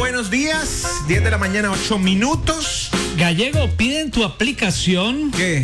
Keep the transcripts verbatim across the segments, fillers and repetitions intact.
buenos días. diez de la mañana, ocho minutos. Gallego, piden tu aplicación. ¿Qué?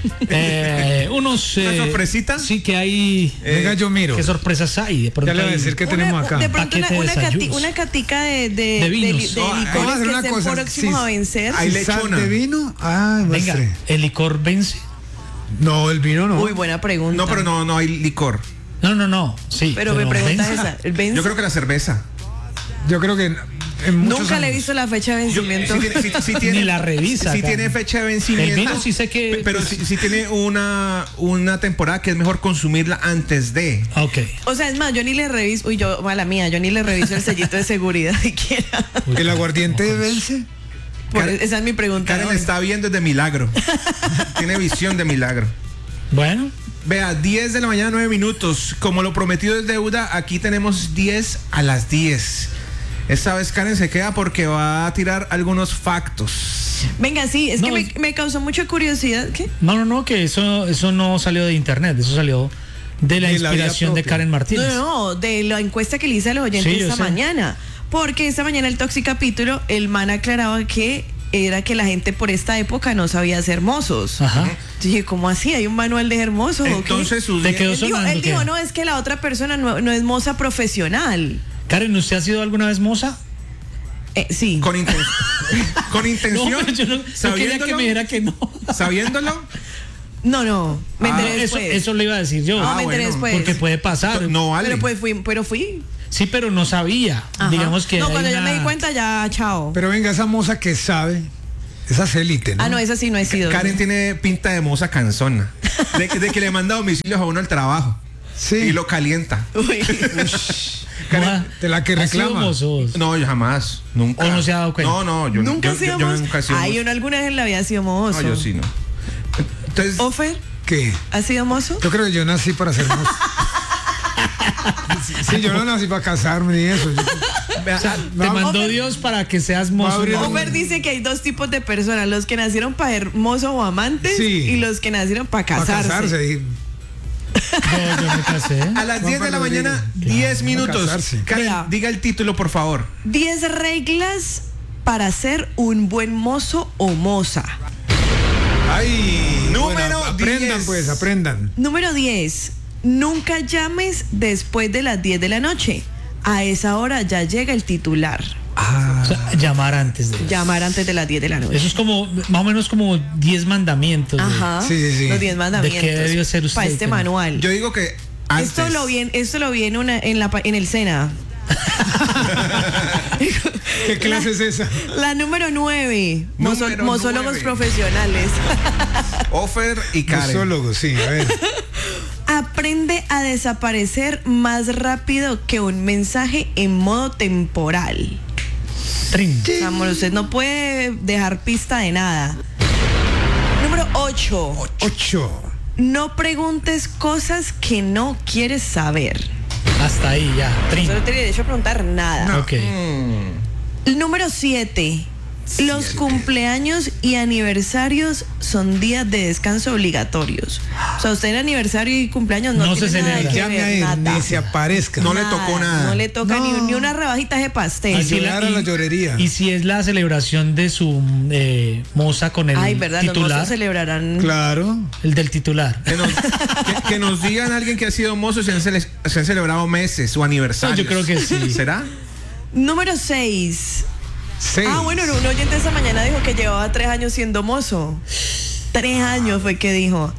Eh, unos. ¿Una eh, sorpresita? Sí, que hay. Eh, Venga, yo miro. ¿Qué sorpresas hay? De pronto Ya le voy a hay- decir qué Una- tenemos acá. De pronto una, Paquete de una, cati- desayunos. una catica de, de, De vinos. de, No, de vamos a licores hacer que una estén cosa, próximos sí. a vencer. Hay ¿Sal lechona. de vino? Ah, Venga, muestre. ¿el licor vence? No, el vino no. Uy, buena pregunta. No, pero no, no hay licor. No, no, no. Sí. Pero mi pregunta es esa. ¿el vence? Yo creo que la cerveza. Yo creo que en, en muchos Nunca le he años. visto la fecha de Yo- vencimiento. sí tiene- sí- sí tiene- Ni la revisa, Sí cara. tiene fecha de vencimiento. El vino sí sé que- Pe- Pero sí, sí tiene una, una temporada que es mejor consumirla antes de. Ok. O sea, es más, yo ni le reviso. Uy, yo, mala mía, yo ni le reviso el sellito de seguridad siquiera. ¿El aguardiente vence? Por- Karen- esa es mi pregunta. Karen ¿no? está viendo de milagro. Tiene visión de milagro. Bueno, Vea, diez de la mañana, nueve minutos. Como lo prometido es deuda, aquí tenemos diez a las diez. Esta vez Karen se queda porque va a tirar algunos factos. Venga, sí, es No, que me, es- me causó mucha curiosidad. ¿Qué? no, no, no, que eso, eso no salió de internet, eso salió de la De la vida inspiración de propia. Karen Martínez. No, no, no, de la encuesta que le hice a los oyentes Sí, yo esta sé. mañana. Porque esta mañana el Toxicapítulo, el man aclaraba que era que la gente por esta época no sabía ser mozos. Ajá. Dije, ¿cómo así? ¿Hay un manual de hermosos o qué? Entonces, sus Te diez- quedó Él dijo, sonando él que- dijo, no, es que la otra persona no, no es moza profesional. Karen, ¿usted ha sido alguna vez moza? Eh, sí. con, inten- con No, intención, pero yo no, yo quería que sabiéndolo, me dijera que no. sabiéndolo. No, no, me Ah, enteré Eso, después. eso lo iba a decir yo. no, Ah, me enteré bueno, después. Porque puede pasar. No vale. Pero pues fui, pero fui. Sí, pero no sabía. Ajá. Digamos que. No, hay cuando ya una- me di cuenta, ya, chao. Pero venga, esa moza que sabe, esa es élite, ¿no? Ah, no, esa sí no he sido. Karen tiene pinta de moza canzona. De, que- de que le manda domicilios a uno al trabajo. Sí. Y lo calienta. Uy. Moa, de la que ¿ha sido reclama. mozo vos? No, yo jamás. Nunca. ¿O no se ha dado cuenta? No, no, yo Nunca yo, he sido yo, yo mozo. nunca he sido Ay, mozo. uno alguna vez en la vida ha sido mozo. No, yo sí no. Entonces, ¿Ofer? ¿Qué? ¿Ha sido mozo? Yo creo que yo nací para ser mozo. Sí, yo no nací para casarme ni eso. Yo- vea, Te Va- mandó Ofer- Dios para que seas mozo. abrir- ¿no? Ofer dice que hay dos tipos de personas, los que nacieron para ser mozo o amantes Sí. y los que nacieron para para casarse. casarse. y- No, yo me casé. a las Juan diez de la Rodríguez. mañana, Claro, diez no minutos. casarse. Karen, Vea. diga el título, por favor. diez reglas para ser un buen mozo o moza. Ay, Número bueno, aprendan diez. pues, aprendan. Número diez. Nunca llames después de las diez de la noche. A esa hora ya llega el titular. Ah, O sea, llamar antes de. Llamar antes de las diez de la noche. Eso es como, más o menos como diez mandamientos. de- Ajá. Sí, sí, sí. Los diez mandamientos. ¿De qué debió ser usted? Para este manual. Yo digo que antes. Esto lo vi en, esto lo vi en, una, en, la, pa- en el SENA. ¿qué clase es esa? La número nueve. Mozo- Número mozólogos nueve. profesionales. Ofer y Karen. Musólogo, sí, a ver. Aprende a desaparecer más rápido que un mensaje en modo temporal. Trin. Amor, usted no puede dejar pista de nada. Número ocho. Ocho. No preguntes cosas que no quieres saber. Hasta ahí ya. Trin. Usted no tiene derecho a preguntar nada. Ok. El número siete. Los cumpleaños y aniversarios son días de descanso obligatorios. O sea, usted en aniversario y cumpleaños no, No se tiene nada celebra. que Llame ver, a ir, nada. ni se aparezca. No le tocó nada. No le toca No. ni, ni una rebajita de pastel. Ay, Y si llorar a la llorería. Y si es la celebración de su eh, moza con el Ay, verdad, los titular, mozos celebrarán. Claro. el del titular. Que nos, que, que nos digan alguien que ha sido mozo si han, cele- se han celebrado meses o aniversarios. No, yo creo que sí. ¿Será? Número seis. Seis. Ah, bueno, un oyente esta mañana dijo que llevaba tres años siendo mozo. Tres años fue que dijo.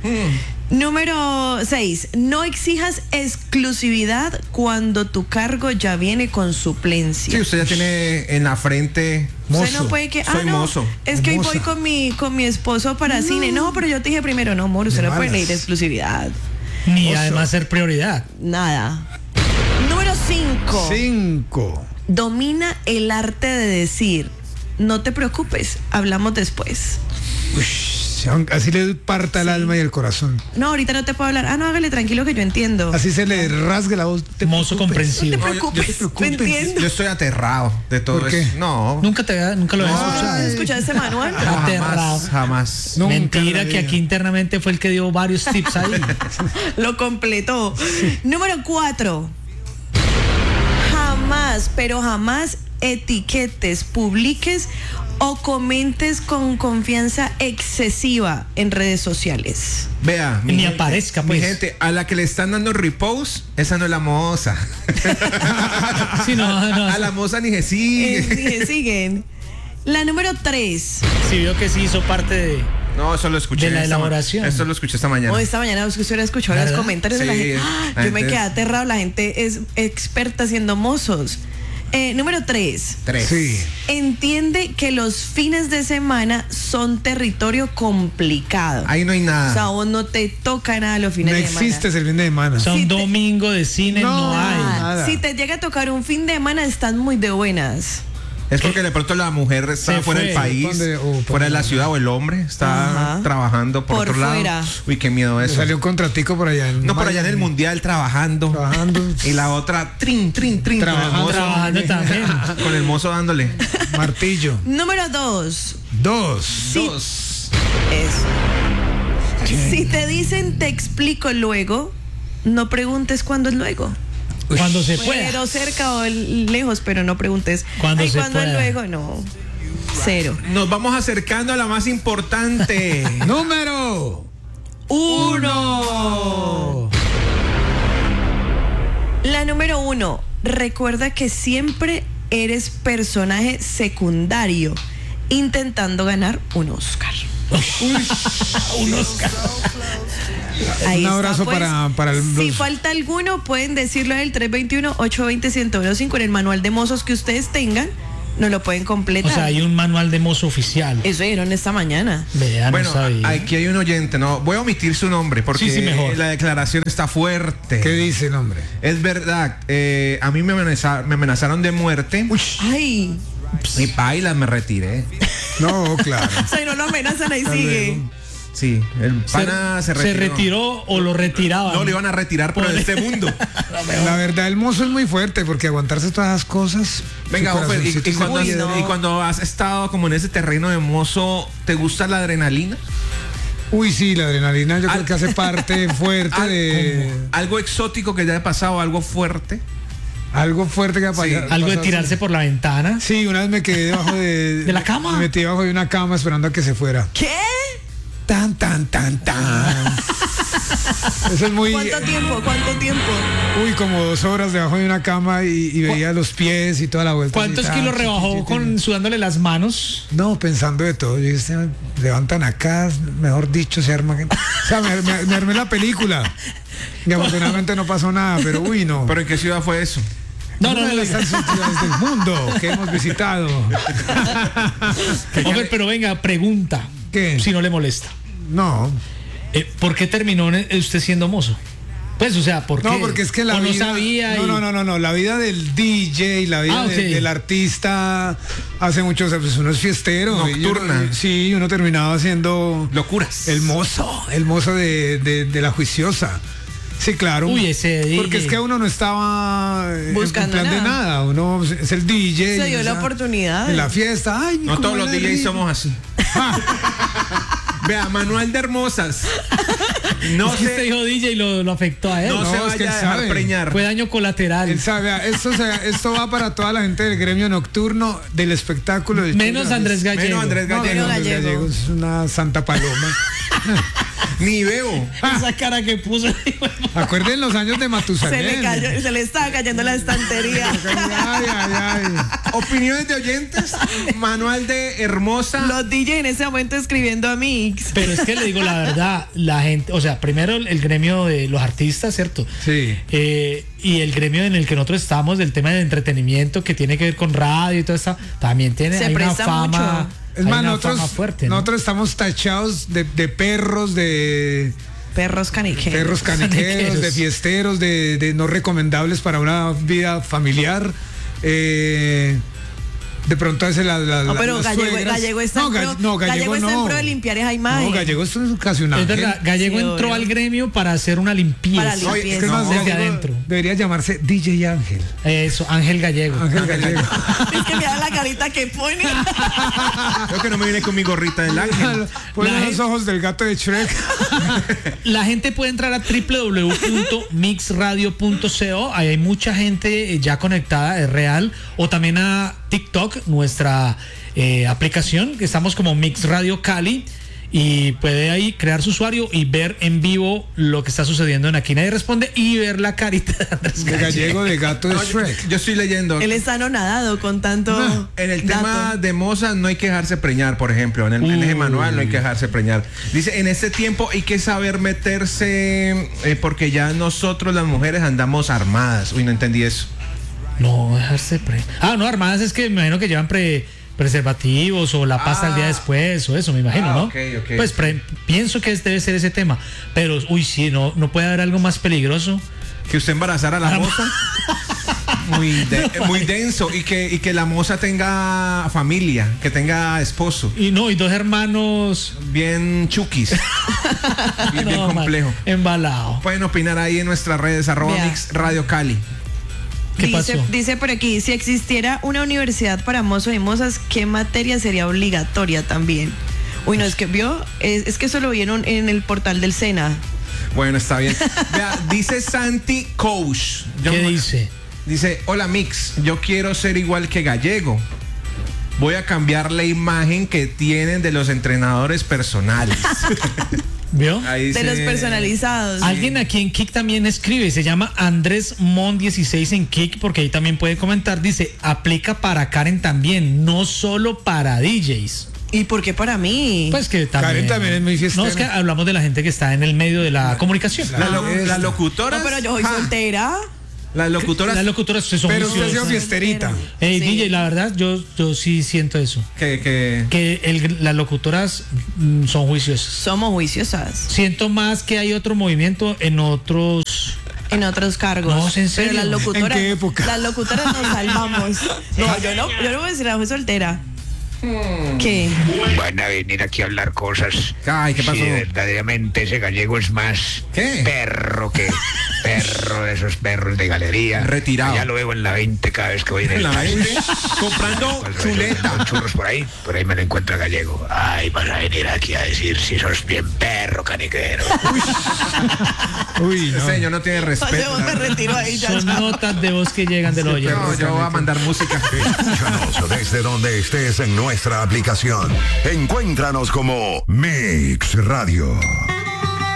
Número seis. No exijas exclusividad cuando tu cargo ya viene con suplencia. Sí, usted ya tiene en la frente. Mozo. Usted no puede que, ah, Soy no, mozo. es que hoy Moza. voy con mi, con mi esposo para cine. No, pero yo te dije primero, no, amor, usted De no puede malas. leer exclusividad. Ni Oso. además ser prioridad. Nada. Número cinco. Cinco. Domina el arte de decir, no te preocupes, hablamos después. Ush, aunque así le parta el alma y el corazón. No, ahorita no te puedo hablar. Ah, no, hágale tranquilo que yo entiendo. Así se le rasgue la voz. Te Mozo preocupes. comprensivo. No te No, yo- preocupes, yo- te entiendo. Yo estoy aterrado de todo ¿Por qué? eso. No. Nunca, te, nunca lo había No. escuchado. ¿Has escuchado ese manual? No, Aterrado. jamás, jamás. Nunca en Mentira la que vida. aquí internamente fue el que dio varios tips ahí. Lo completó. Número cuatro. Jamás, pero jamás etiquetes, publiques o comentes con confianza excesiva en redes sociales. Vea, Ni gente, aparezca, pues. Mi gente, a la que le están dando repost, esa no es la moza. Sí, no, no. A la moza ni se sigue. Eh, sigue- siguen. La número tres. Sí, vio que sí hizo parte de. No, eso lo escuché. De la esta ma- elaboración. Esto lo escuché esta mañana. O esta mañana usted escuchó los ¿Verdad? comentarios de la Sí, gente. ¡Ah! la Yo me gente- quedé aterrado. La gente es experta haciendo mozos. Eh, número tres. Tres. Sí. Entiende que los fines de semana son territorio complicado. Ahí no hay nada. O sea, a vos no te toca nada los No fines de semana. existe ese fin de semana. O sea, Sí un te- domingo de cine no, No. hay. Nada. Si te llega a tocar un fin de semana, están muy de buenas. Es porque de pronto la mujer está Se fuera fue. del país, ¿Dónde? Oh, por fuera de la allá. ciudad, o el hombre está Ajá. trabajando por, Por otro fuera. lado. Uy, qué miedo Me eso. salió un contratico por allá. En No, por allá en el Miami. mundial trabajando. Trabajando. Y la otra, trin, trin, trin. Trabajando. Con el mozo, Trabajando también. con el mozo dándole. Martillo. Número dos. Dos. Sí. Dos. Eso. Si te dicen te explico luego, no preguntes cuándo es luego. Cuando se pueda. Pero cerca o lejos, pero no preguntes. Cuando Ay, se ¿cuándo es pueda. luego? No. Cero. Nos vamos acercando a la más importante. Número Uno. La número uno. Recuerda que siempre eres personaje secundario intentando ganar un Oscar. Un Oscar. Ahí Un está, abrazo pues. para- para el- Si los- falta alguno, pueden decirlo en el tres dos uno, ocho dos cero, uno cero cinco en el manual de mozos que ustedes tengan. No lo pueden O completar. sea, hay un manual de mozo oficial. Eso dieron esta mañana. Vea, Bueno, no sabía. aquí hay un oyente, no voy a omitir su nombre porque Sí, sí, mejor. la declaración está fuerte. ¿Qué dice el hombre? Es verdad, eh, a mí me, amenaza- me amenazaron de muerte Ay. y paila, me retiré. No, claro. O sea, y no lo amenazan, ahí sigue. Sí, el Se- pana se, se retiró o lo retiraban. No, lo iban a retirar, pero de este mundo. La verdad, el mozo es muy fuerte porque aguantarse todas esas cosas. Venga, su Ofer, y, corazoncito y se cuando has, quiebra. Uy, no. y cuando has estado como en ese terreno de mozo, ¿te gusta la adrenalina? Uy, sí, la adrenalina yo Al- creo que hace parte fuerte Al- de como algo exótico que te haya pasado, algo fuerte. algo fuerte que ha Sí, pasado. Algo de tirarse por la ventana. Sí, una vez me quedé debajo de... ¿De la cama? Me metí debajo de una cama esperando a que se fuera. ¿Qué? Tan, tan, tan, tan. Eso es muy... ¿Cuánto tiempo? ¿Cuánto tiempo? Uy, como dos horas debajo de una cama y, y veía los pies y toda la vuelta. ¿Cuántos así, kilos tan, rebajó chi, chi, con chi. sudándole las manos? No, pensando de todo. Yo dije, "Se levantan acá, mejor dicho, se arma. O sea, me, me- me armé la película. Y afortunadamente no pasó nada, pero uy, no. ¿Pero en qué ciudad fue eso? No, Una no, de no. las tantas ciudades del mundo que hemos visitado. Hombre, pero venga, pregunta. ¿Qué? Si no le molesta. No, Eh, ¿Por qué terminó ne- usted siendo mozo? Pues, o sea, ¿por qué? no, porque es que la ¿O vida. no sabía. no, y- no, no, no, no. La vida del D J, la vida Ah, ok. de- del artista hace muchos años. Uno es fiestero. y Nocturna. uno- sí, uno terminaba siendo Locuras. el mozo, el mozo de, de- de la juiciosa. Sí, claro. Uy, ese D J. Porque es que uno no estaba eh, Buscando en plan de nada. nada. Uno es el D J. Se dio o la sea, oportunidad. En la fiesta. Ay, No cómo todos los la D Js ri- somos así. Vea, manual de hermosas. No Es que usted sé, dijo D J y lo, lo afectó a él. no, No, se es vaya que él a dejar sabe. preñar. Fue daño colateral. Él sabe, ah, esto, se- esto va para toda la gente del gremio nocturno del espectáculo. del Menos show de la Andrés fiesta. Gallego. Menos Andrés No, Gallego. menos Gallego. Andrés Gallego, es una santa paloma. Ni veo. Esa cara que puso. Acuerden los años de Se Matusalén. le cayó, se le estaba cayendo la estantería. Ay, ay, ay. Opiniones de oyentes. Manual de hermosa. Los D J en ese momento escribiendo a Mix. Pero es que le digo la verdad, la gente, o sea, primero el, el gremio de los artistas, ¿cierto? Sí. Eh, y el gremio en el que nosotros estamos, del tema de entretenimiento que tiene que ver con radio y todo eso, también tiene Se hay una presta fama, mucho. Es hay más, una nosotros, fama fuerte, ¿no? nosotros estamos tachados de, de perros, de Perros caniqueros. perros caniqueros, Caniqueros. de fiesteros, de, de no recomendables para una vida familiar. Eh, de pronto hace la, la, No, la- pero las Gallego, suegras. Gallego está no, en Gall- pro, no, Gallego, Gallego está no. en pro de limpiar esa imagen. No, Gallego es casi un Es ángel. verdad, Gallego Sí, entró obvio. al gremio para hacer una limpieza. Para limpieza. Oye, es que es más, No, desde Gallego adentro. debería llamarse D J Ángel. Eso, Ángel Gallego. Ángel Gallego. Es que mira la carita que pone. Creo que no me viene con mi gorrita del ángel. Pon La los gente- ojos del gato de Shrek. La gente puede entrar a w w w punto mix radio punto co. Ahí hay mucha gente eh, ya conectada, es real. O también a TikTok, nuestra eh, aplicación, que estamos como Mix Radio Cali. Y puede ahí crear su usuario y ver en vivo lo que está sucediendo en Aquí Nadie Responde y ver la carita de Andrés De Gallego. gallego de gato de No, yo, Shrek. yo estoy leyendo. Él está anonadado con tanto. No, en el dato. tema de Moza no hay que dejarse preñar, por ejemplo. En, el, en ese manual no hay que dejarse preñar. Dice, en este tiempo hay que saber meterse eh, porque ya nosotros las mujeres andamos armadas. Uy, no entendí eso. No, dejarse pre. Ah, no, armadas es que me imagino que llevan pre preservativos o la pasta Ah. el día después o eso, me imagino, Ah, ¿no? ok, ok. Pues pre- pienso que debe ser ese tema. Pero, uy, sí, no, no puede haber algo más peligroso. Que usted embarazara a la Ah, moza. Muy, de- muy denso. Y que, y que la moza tenga familia, que tenga esposo. Y no, y dos hermanos. Bien chukis. bien, bien No, man, complejo. embalado. Pueden opinar ahí en nuestras redes, arroba Vea. Mix Radio Cali. ¿Qué dice, pasó? dice por aquí, si existiera una universidad para mozos y mozas, ¿qué materia sería obligatoria también? Uy, no, es que vio, es, es que eso lo vieron en el portal del SENA. Bueno, está bien. Vea, dice Santi Coach. Yo- ¿Qué dice? Dice, hola Mix, yo quiero ser igual que Gallego. Voy a cambiar la imagen que tienen de los entrenadores personales. ¿Vio? Ahí De dice- los personalizados. Alguien aquí en Kik también escribe, se llama Andrés Mon dieciséis en Kik, porque ahí también puede comentar, dice, aplica para Karen también, no solo para D Js. ¿Y por qué para mí? Pues que también. Karen también es muy fiestera. No, es que hablamos de la gente que está en el medio de la comunicación. La lo- Ah, las esta. locutoras. no, pero yo soy ja, soltera. Las locutoras Las locutoras son Pero usted ha sido juiciosas. fiesterita. Ey, Sí. D J, la verdad, yo, yo sí siento eso. que, que Que el- las locutoras mm, son juiciosas. Somos juiciosas Siento más que hay otro movimiento en otros. en otros cargos. No, ¿en serio? Pero las locutoras. ¿En qué época? Las locutoras nos salvamos. No, yo no, yo no voy a decir nada, soy soltera. ¿Qué? Van a venir aquí a hablar cosas. Ay, ¿qué pasó? Si verdaderamente ese gallego es más ¿Qué? perro que perro de esos perros de galería. Retirado. Ya lo veo en la veinte cada vez que voy en el la taxi. gente comprando Pues, vendo chuleta. churros por ahí, por ahí me lo encuentra gallego. Ay, vas a venir aquí a decir si sos bien perro, caniquero. Uy, no. Ese señor no tiene respeto. Pasemos, me retiro ahí ya. Son notas de voz que llegan del hoyo. No, yo voy a mandar música. Escúchanos desde donde estés en nuestra aplicación. Encuéntranos como Mix Radio.